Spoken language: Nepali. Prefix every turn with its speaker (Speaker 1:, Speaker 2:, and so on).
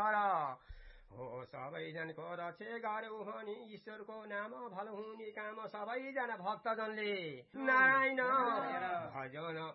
Speaker 1: गर हो सबैजनको रक्षे गर्यो भने ईश्वरको नाम भलो हुने काम सबैजना भक्तजनले नारायण भजन